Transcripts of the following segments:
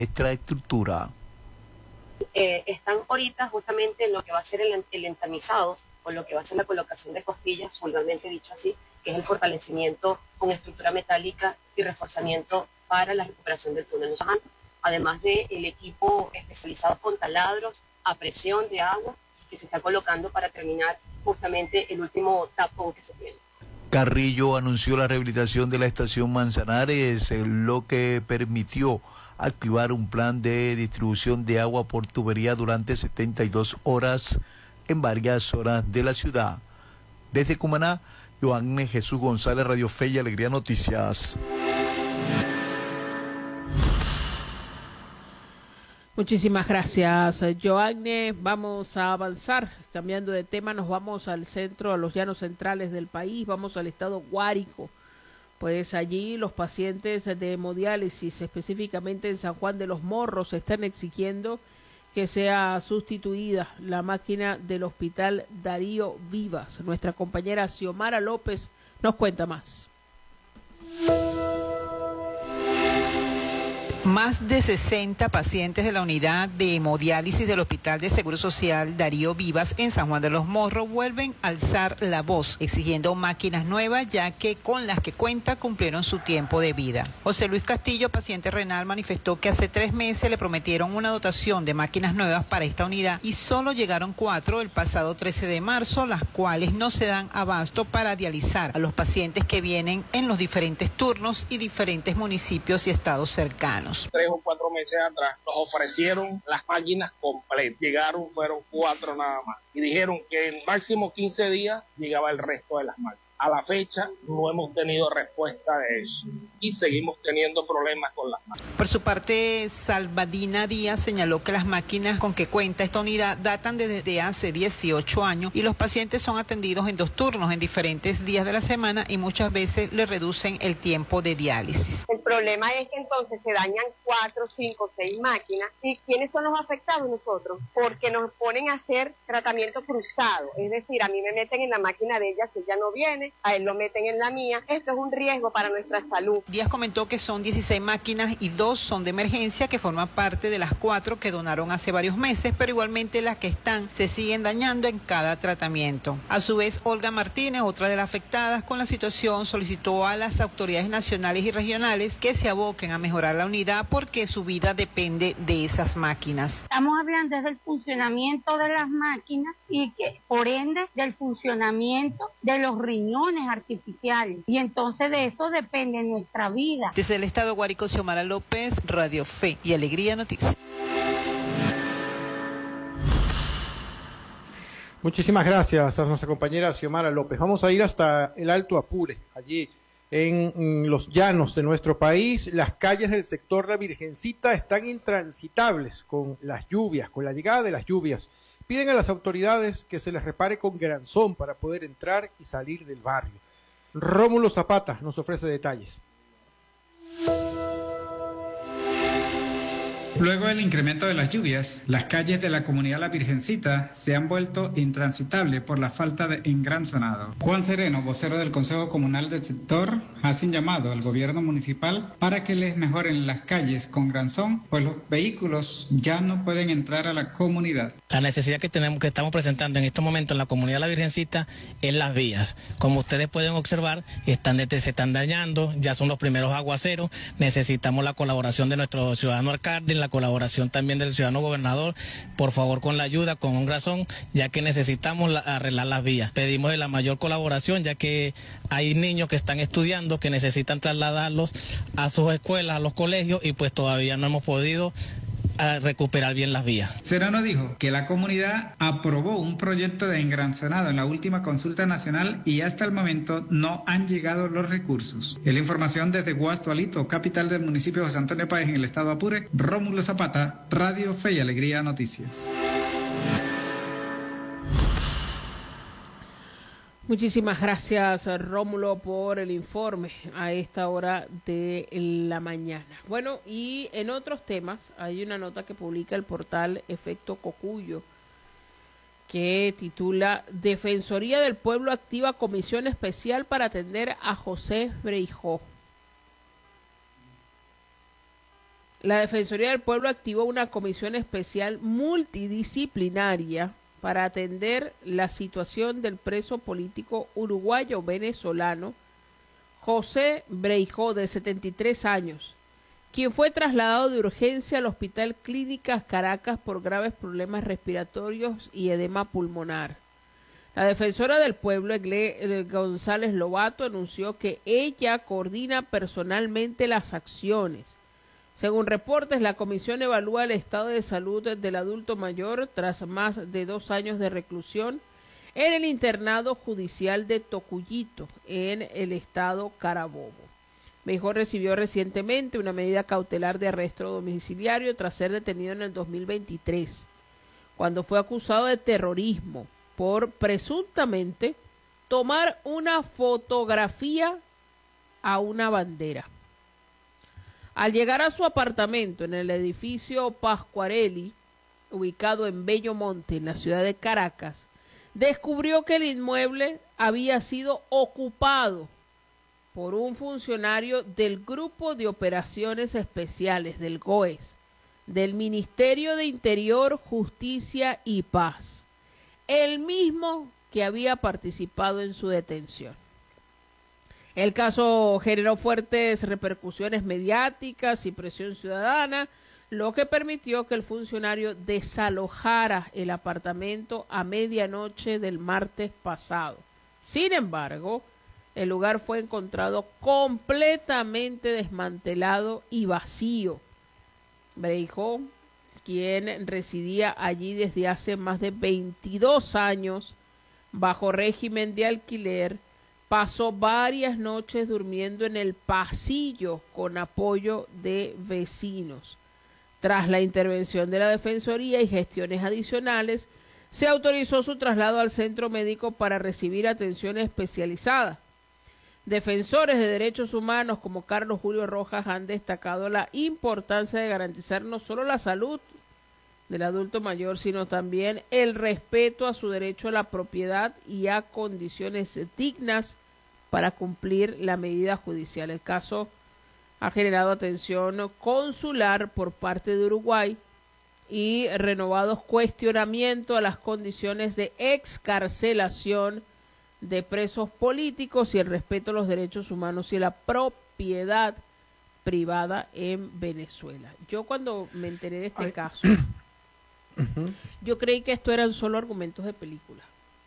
Nuestra estructura. Están ahorita justamente en lo que va a ser el entamizado, o lo que va a ser la colocación de costillas, vulgarmente dicho así, que es el fortalecimiento con estructura metálica y reforzamiento para la recuperación del túnel. Además del equipo especializado con taladros a presión de agua que se está colocando para terminar justamente el último tapón que se tiene. Carrillo anunció la rehabilitación de la estación Manzanares, lo que permitió activar un plan de distribución de agua por tubería durante 72 horas en varias zonas de la ciudad. Desde Cumaná, Joanne Jesús González, Radio Fe y Alegría Noticias. Muchísimas gracias, Joanne. Vamos a avanzar, cambiando de tema, nos vamos al centro, a los llanos centrales del país, vamos al estado Guárico. Pues allí los pacientes de hemodiálisis, específicamente en San Juan de los Morros, están exigiendo que sea sustituida la máquina del Hospital Darío Vivas. Nuestra compañera Xiomara López nos cuenta más. Más de 60 pacientes de la unidad de hemodiálisis del Hospital de Seguro Social Darío Vivas en San Juan de los Morros vuelven a alzar la voz exigiendo máquinas nuevas, ya que con las que cuenta cumplieron su tiempo de vida. José Luis Castillo, paciente renal, manifestó que hace 3 meses le prometieron una dotación de máquinas nuevas para esta unidad y solo llegaron 4 el pasado 13 de marzo, las cuales no se dan abasto para dializar a los pacientes que vienen en los diferentes turnos y diferentes municipios y estados cercanos. 3 o 4 meses atrás nos ofrecieron las máquinas completas, llegaron, fueron 4 nada más, y dijeron que en máximo 15 días llegaba el resto de las máquinas. A la fecha no hemos tenido respuesta de eso y seguimos teniendo problemas con las máquinas. Por su parte, Salvadina Díaz señaló que las máquinas con que cuenta esta unidad datan desde hace 18 años y los pacientes son atendidos en 2 turnos en diferentes días de la semana y muchas veces le reducen el tiempo de diálisis. El problema es que entonces se dañan 4, 5, 6 máquinas. ¿Y quiénes son los afectados? Nosotros, porque nos ponen a hacer tratamiento cruzado, es decir, a mí me meten en la máquina de ella si ella no viene, a él lo meten en la mía. Esto es un riesgo para nuestra salud. Díaz comentó que son 16 máquinas y 2 son de emergencia que forman parte de las 4 que donaron hace varios meses, pero igualmente las que están se siguen dañando en cada tratamiento. A su vez, Olga Martínez, otra de las afectadas con la situación, solicitó a las autoridades nacionales y regionales que se aboquen a mejorar la unidad porque su vida depende de esas máquinas. Estamos hablando del funcionamiento de las máquinas y que por ende del funcionamiento de los riñones artificiales, y entonces de eso depende nuestra vida. Desde el estado Guárico, Xiomara López, Radio Fe y Alegría Noticias. Muchísimas gracias a nuestra compañera Xiomara López. Vamos a ir hasta el Alto Apure, allí en los llanos de nuestro país. Las calles del sector La Virgencita están intransitables con las lluvias, con la llegada de las lluvias. Piden a las autoridades que se les repare con granzón para poder entrar y salir del barrio. Rómulo Zapata nos ofrece detalles. Luego del incremento de las lluvias, las calles de la comunidad La Virgencita se han vuelto intransitables por la falta de engranzonado. Juan Sereno, vocero del Consejo Comunal del sector, hace un llamado al gobierno municipal para que les mejoren las calles con granzón, pues los vehículos ya no pueden entrar a la comunidad. La necesidad que estamos presentando en estos momentos en la comunidad La Virgencita es las vías. Como ustedes pueden observar, se están dañando, ya son los primeros aguaceros. Necesitamos la colaboración de nuestro ciudadano alcalde, la colaboración también del ciudadano gobernador, por favor con la ayuda, con un granzón, ya que necesitamos arreglar las vías. Pedimos de la mayor colaboración, ya que hay niños que están estudiando, que necesitan trasladarlos a sus escuelas, a los colegios, y pues todavía no hemos podido recuperar bien las vías. Serrano dijo que la comunidad aprobó un proyecto de engranzonado en la última consulta nacional y hasta el momento no han llegado los recursos. En la información desde Guastualito, capital del municipio de José Antonio Páez en el estado Apure, Rómulo Zapata, Radio Fe y Alegría Noticias. Muchísimas gracias, Rómulo, por el informe a esta hora de la mañana. Bueno, y en otros temas, hay una nota que publica el portal Efecto Cocuyo que titula Defensoría del Pueblo activa comisión especial para atender a José Breijó. La Defensoría del Pueblo activó una comisión especial multidisciplinaria para atender la situación del preso político uruguayo-venezolano José Breijó, de 73 años, quien fue trasladado de urgencia al Hospital Clínicas Caracas por graves problemas respiratorios y edema pulmonar. La defensora del pueblo, Egle González Lobato, anunció que ella coordina personalmente las acciones. Según reportes, la comisión evalúa el estado de salud del adulto mayor tras más de 2 años de reclusión en el internado judicial de Tocuyito, en el estado Carabobo. Breijó recibió recientemente una medida cautelar de arresto domiciliario tras ser detenido en el 2023, cuando fue acusado de terrorismo por presuntamente tomar una fotografía a una bandera. Al llegar a su apartamento en el edificio Pascuarelli, ubicado en Bello Monte, en la ciudad de Caracas, descubrió que el inmueble había sido ocupado por un funcionario del Grupo de Operaciones Especiales del GOES, del Ministerio de Interior, Justicia y Paz, el mismo que había participado en su detención. El caso generó fuertes repercusiones mediáticas y presión ciudadana, lo que permitió que el funcionario desalojara el apartamento a medianoche del martes pasado. Sin embargo, el lugar fue encontrado completamente desmantelado y vacío. Breijó, quien residía allí desde hace más de 22 años bajo régimen de alquiler, pasó varias noches durmiendo en el pasillo con apoyo de vecinos. Tras la intervención de la Defensoría y gestiones adicionales, se autorizó su traslado al centro médico para recibir atención especializada. Defensores de derechos humanos como Carlos Julio Rojas han destacado la importancia de garantizar no solo la salud del adulto mayor, sino también el respeto a su derecho a la propiedad y a condiciones dignas para cumplir la medida judicial. El caso ha generado atención consular por parte de Uruguay y renovados cuestionamientos a las condiciones de excarcelación de presos políticos y el respeto a los derechos humanos y la propiedad privada en Venezuela. Yo cuando me enteré de este caso, yo creí que esto eran solo argumentos de película.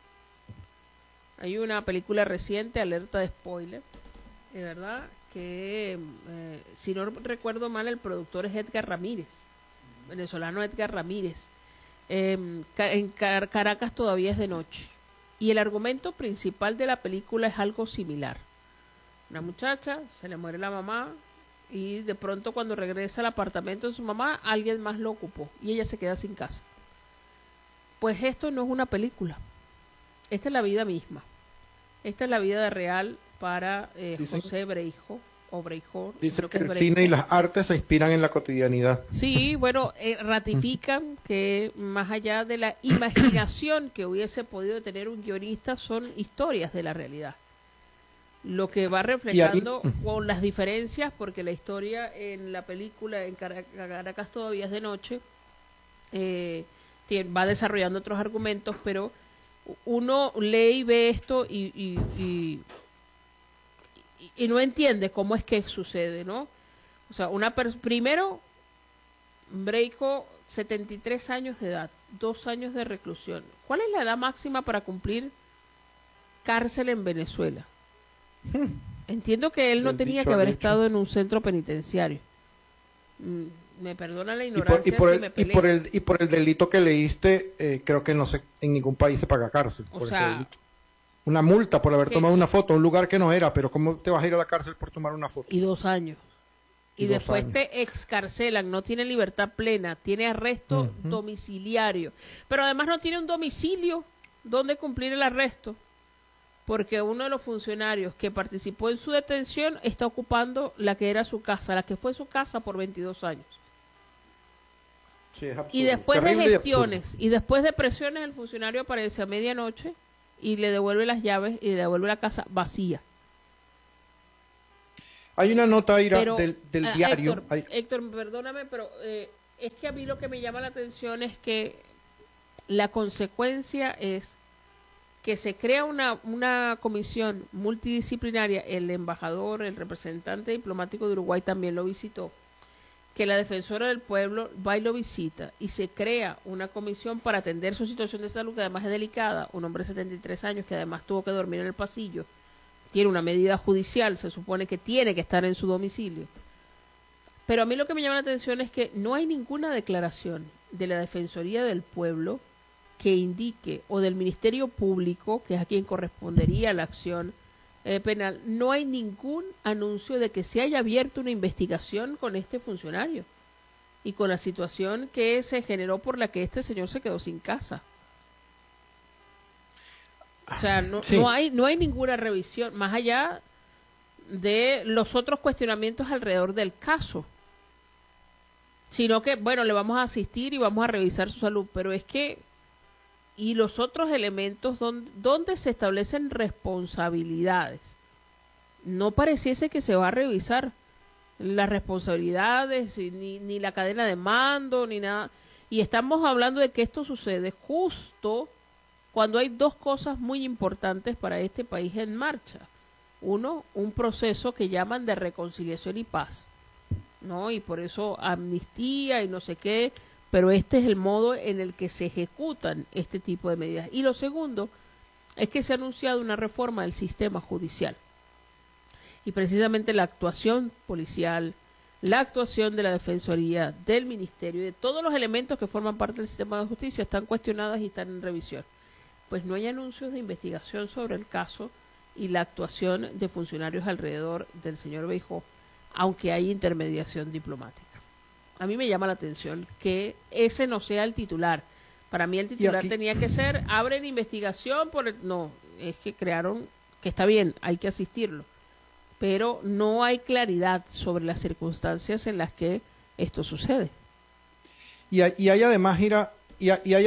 Hay una película reciente, alerta de spoiler, de verdad, que si no recuerdo mal, el productor es Edgar Ramírez, venezolano Edgar Ramírez. En Caracas todavía es de noche. Y el argumento principal de la película es algo similar. Una muchacha, se le muere la mamá y de pronto cuando regresa al apartamento de su mamá, alguien más lo ocupó y ella se queda sin casa. Pues esto no es una película. Esta es la vida misma. Esta es la vida real para José Breijó. O Breijó. Dice que el cine y las artes se inspiran en la cotidianidad. Sí, bueno, ratifican que más allá de la imaginación que hubiese podido tener un guionista, son historias de la realidad. Lo que va reflejando con las diferencias, porque la historia en la película en Caracas todavía es de noche, va desarrollando otros argumentos, pero uno lee y ve esto y no entiende cómo es que sucede, ¿no? O sea, primero, Breijó, 73 años de edad, 2 años de reclusión. ¿Cuál es la edad máxima para cumplir cárcel en Venezuela? Entiendo que él no tenía que haber estado en un centro penitenciario. Me perdona la ignorancia y por el delito que leíste, creo que no sé, en ningún país se paga cárcel por ese delito. Una multa por haber tomado una foto a un lugar que no era, pero ¿cómo te vas a ir a la cárcel por tomar una foto? Y 2 años. Y después te excarcelan, no tiene libertad plena, tiene arresto domiciliario. Pero además no tiene un domicilio donde cumplir el arresto, porque uno de los funcionarios que participó en su detención está ocupando la que era su casa, la que fue su casa por 22 años. Sí, es absurdo. Y después de gestiones y después de presiones, el funcionario aparece a medianoche y le devuelve las llaves y le devuelve la casa vacía. Hay una nota, Ira, del diario. Héctor, perdóname, pero es que a mí lo que me llama la atención es que la consecuencia es que se crea una comisión multidisciplinaria, el embajador, el representante diplomático de Uruguay también lo visitó, que la defensora del pueblo va y lo visita, y se crea una comisión para atender su situación de salud, que además es delicada, un hombre de 73 años que además tuvo que dormir en el pasillo, tiene una medida judicial, se supone que tiene que estar en su domicilio. Pero a mí lo que me llama la atención es que no hay ninguna declaración de la Defensoría del Pueblo que indique, o del Ministerio Público, que es a quien correspondería la acción penal, no hay ningún anuncio de que se haya abierto una investigación con este funcionario y con la situación que se generó por la que este señor se quedó sin casa. O sea, no hay ninguna revisión, más allá de los otros cuestionamientos alrededor del caso, sino que, bueno, le vamos a asistir y vamos a revisar su salud, pero es que, y los otros elementos donde se establecen responsabilidades, no pareciese que se va a revisar las responsabilidades, ni la cadena de mando, ni nada, y estamos hablando de que esto sucede justo cuando hay dos cosas muy importantes para este país en marcha. Uno, un proceso que llaman de reconciliación y paz, ¿no? Y por eso amnistía y no sé qué, pero este es el modo en el que se ejecutan este tipo de medidas. Y lo segundo es que se ha anunciado una reforma del sistema judicial. Y precisamente la actuación policial, la actuación de la Defensoría, del Ministerio, de todos los elementos que forman parte del sistema de justicia están cuestionadas y están en revisión. Pues no hay anuncios de investigación sobre el caso y la actuación de funcionarios alrededor del señor Beijó, aunque hay intermediación diplomática. A mí me llama la atención que ese no sea el titular. Para mí el titular tenía que ser, abren investigación por no, es que crearon, que está bien, hay que asistirlo, pero no hay claridad sobre las circunstancias en las que esto sucede. Y hay además, Ira, hay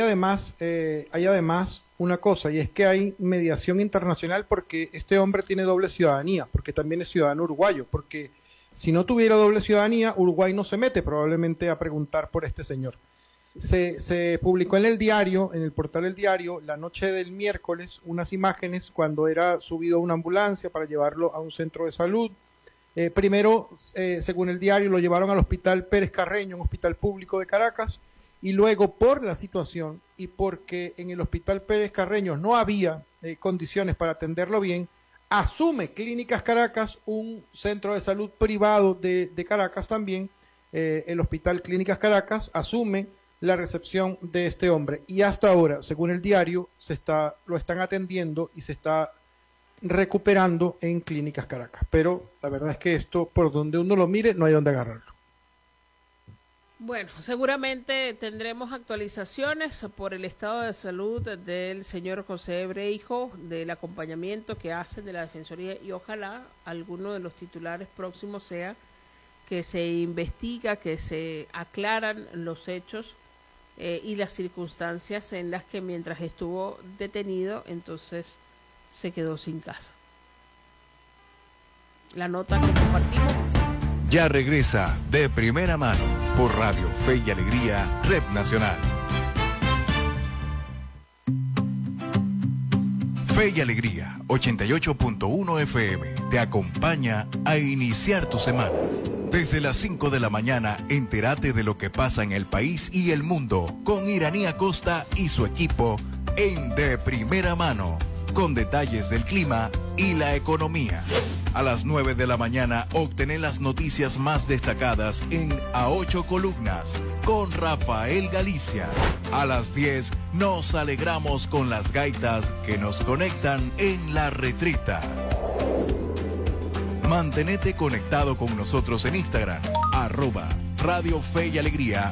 además una cosa, y es que hay mediación internacional porque este hombre tiene doble ciudadanía, porque también es ciudadano uruguayo, porque si no tuviera doble ciudadanía, Uruguay no se mete probablemente a preguntar por este señor. Se publicó en el diario, en el portal del diario, la noche del miércoles, unas imágenes cuando era subido a una ambulancia para llevarlo a un centro de salud. Primero, según el diario, lo llevaron al Hospital Pérez Carreño, un hospital público de Caracas, y luego por la situación y porque en el Hospital Pérez Carreño no había condiciones para atenderlo bien, asume Clínicas Caracas, un centro de salud privado de Caracas también, el Hospital Clínicas Caracas asume la recepción de este hombre y hasta ahora, según el diario, lo están atendiendo y se está recuperando en Clínicas Caracas. Pero la verdad es que esto, por donde uno lo mire, no hay donde agarrarlo. Bueno, seguramente tendremos actualizaciones por el estado de salud del señor José Breijo, del acompañamiento que hacen de la Defensoría, y ojalá alguno de los titulares próximos sea que se investiga, que se aclaran los hechos y las circunstancias en las que mientras estuvo detenido, entonces se quedó sin casa. La nota que compartimos. Ya regresa De Primera Mano por Radio Fe y Alegría, Red Nacional. Fe y Alegría, 88.1 FM, te acompaña a iniciar tu semana. Desde las 5 de la mañana, entérate de lo que pasa en el país y el mundo con Iraní Acosta y su equipo en De Primera Mano, con detalles del clima y la economía. A las 9 de la mañana, obtener las noticias más destacadas en A 8 Columnas con Rafael Galicia. A las 10, nos alegramos con las gaitas que nos conectan en La Retreta. Mantenete conectado con nosotros en Instagram, @Radio Fe y Alegría